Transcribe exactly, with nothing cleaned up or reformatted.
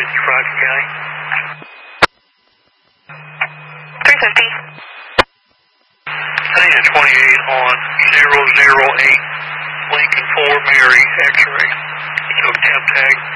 fifty, Franklin County. three fifty. I need a twenty-eight on zero zero eight Lincoln four Mary X-ray. So temp tag.